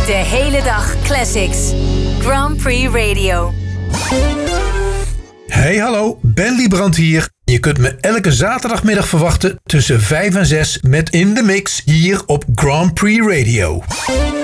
De hele dag classics. Grand Prix Radio. Hey hallo, Ben Liebrand hier. Je kunt me elke zaterdagmiddag verwachten tussen 5 en 6 met In The Mix hier op Grand Prix Radio.